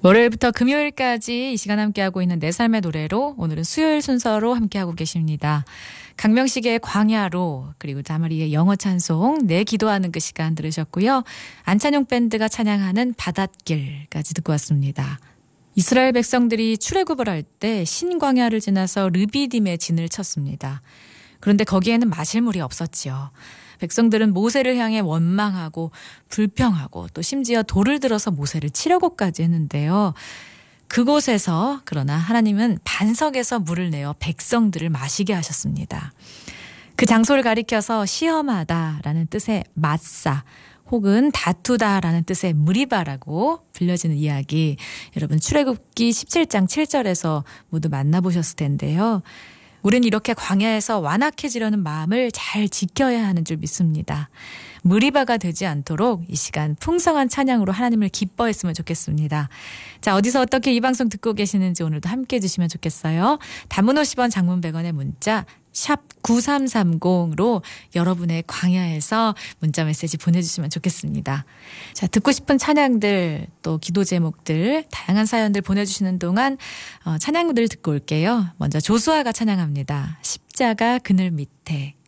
월요일부터 금요일까지 이 시간 함께하고 있는 내 삶의 노래로 오늘은 수요일 순서로 함께하고 계십니다. 강명식의 광야로 그리고 다마리의 영어 찬송 내 기도하는 그 시간 들으셨고요. 안찬용 밴드가 찬양하는 바닷길까지 듣고 왔습니다. 이스라엘 백성들이 출애굽을 할 때 신광야를 지나서 르비딤에 진을 쳤습니다. 그런데 거기에는 마실 물이 없었지요. 백성들은 모세를 향해 원망하고 불평하고 또 심지어 돌을 들어서 모세를 치려고까지 했는데요. 그곳에서 그러나 하나님은 반석에서 물을 내어 백성들을 마시게 하셨습니다. 그 장소를 가리켜서 시험하다라는 뜻의 마사 혹은 다투다라는 뜻의 무리바라고 불려지는 이야기, 여러분 출애굽기 17장 7절에서 모두 만나보셨을 텐데요. 우린 이렇게 광야에서 완악해지려는 마음을 잘 지켜야 하는 줄 믿습니다. 무리바가 되지 않도록 이 시간 풍성한 찬양으로 하나님을 기뻐했으면 좋겠습니다. 자, 어디서 어떻게 이 방송 듣고 계시는지 오늘도 함께해 주시면 좋겠어요. 단문 50원, 장문 100원의 문자 샵 9330으로 여러분의 광야에서 문자 메시지 보내주시면 좋겠습니다. 자, 듣고 싶은 찬양들 또 기도 제목들 다양한 사연들 보내주시는 동안 찬양들 듣고 올게요. 먼저 조수아가 찬양합니다. 십자가 그늘 밑에.